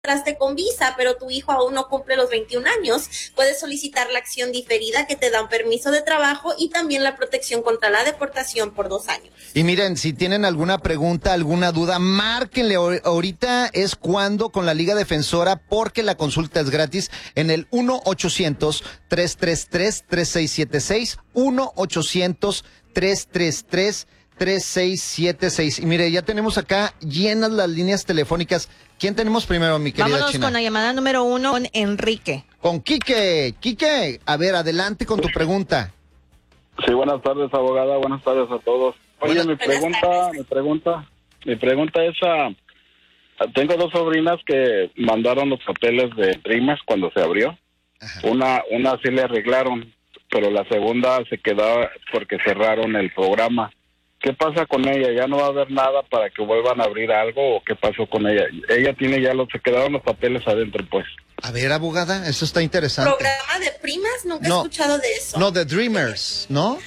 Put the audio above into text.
entraste con visa, pero tu hijo aún no cumple los 21 años, puedes solicitar la acción diferida que te da un permiso de trabajo y también la protección contra la deportación por 2 años. Y miren, si tienen alguna pregunta, alguna duda, márquenle. Ahorita es cuando con la Liga Defensora, porque la consulta es gratis en el 1-800-333-3676, 1-800-333-3676. Y mire, ya tenemos acá llenas las líneas telefónicas. ¿Quién tenemos primero, mi querida Vámonos China? con la llamada número 1 con Enrique. Con Quique. Quique, a ver, adelante con tu pregunta. Sí, buenas tardes, abogada. Buenas tardes a todos. Oye, mi pregunta es, tengo 2 sobrinas que mandaron los papeles de Dreamers cuando se abrió. Ajá. Una sí le arreglaron, pero la segunda se quedó porque cerraron el programa. ¿Qué pasa con ella? ¿Ya no va a haber nada para que vuelvan a abrir algo o qué pasó con ella? Ella tiene se quedaron los papeles adentro, pues. A ver, abogada, eso está interesante. ¿Programa de primas? Nunca he escuchado de eso. No, de Dreamers, ¿no?